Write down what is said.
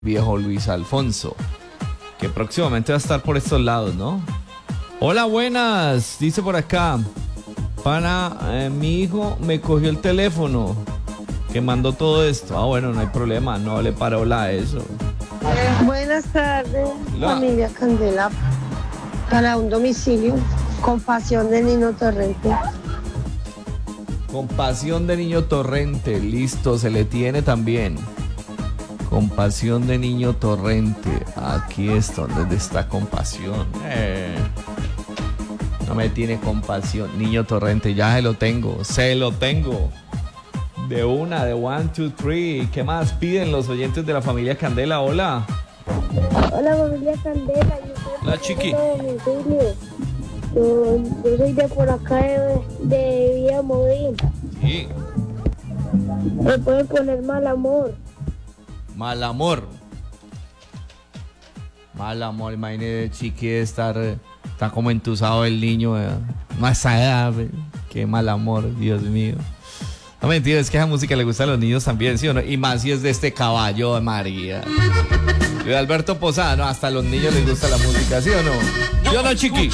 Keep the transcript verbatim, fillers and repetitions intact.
viejo Luis Alfonso, que próximamente va a estar por estos lados, ¿no? Hola, buenas, dice por acá. Pana, eh, mi hijo me cogió el teléfono que mandó todo esto. Ah, bueno, no hay problema, no le paró la eso. Buenas tardes, Hola. familia Candela. Para un domicilio, Compasión de Niño Torrente. Compasión de Niño Torrente, listo, se le tiene también. Compasión de Niño Torrente, aquí es donde está Compasión. Eh, no me tiene compasión, Niño Torrente, ya se lo tengo, se lo tengo. De una, de one, two, three. ¿Qué más piden los oyentes de la familia Candela? Hola. Hola familia Candela, yo soy Hola, Chiqui. domicilio. Yo, yo soy de por acá de, de Villa Modín. Sí. Me pueden poner Mal Amor. Mal amor. Mal amor, imagínate, Chiqui, estar, está como entusado el niño, eh. Más allá, qué mal amor, Dios mío. No, mentira, es que esa música le gusta a los niños también, ¿sí o no? Y más si es de este caballo de María. De Alberto Posada, no, hasta a los niños les gusta la música, ¿sí o no? ¿Sí o no, Chiqui?